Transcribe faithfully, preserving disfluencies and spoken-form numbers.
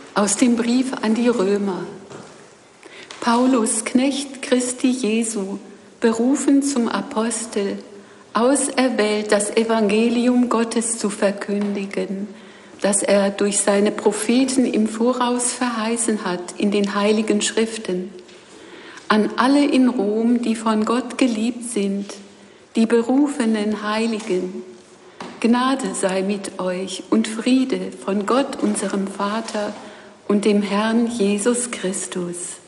Aus dem Brief an die Römer. Paulus, Knecht Christi Jesu, berufen zum Apostel, auserwählt, das Evangelium Gottes zu verkündigen, das er durch seine Propheten im Voraus verheißen hat in den Heiligen Schriften. An alle in Rom, die von Gott geliebt sind, die berufenen Heiligen, Gnade sei mit euch und Friede von Gott, unserem Vater, und dem Herrn Jesus Christus.